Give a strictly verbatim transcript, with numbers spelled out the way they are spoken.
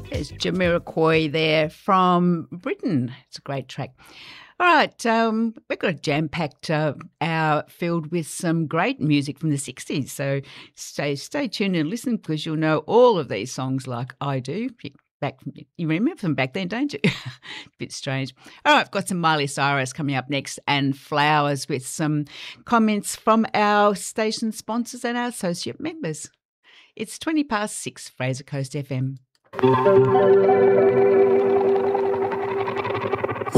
There's Jamiroquai there from Britain. It's a great track. All right, um, we've got a jam-packed uh, hour filled with some great music from the sixties. So stay stay tuned and listen because you'll know all of these songs like I do. Back, you remember them back then, don't you? Bit strange. All right, I've got some Miley Cyrus coming up next and Flowers with some comments from our station sponsors and our associate members. It's twenty past six, Fraser Coast F M.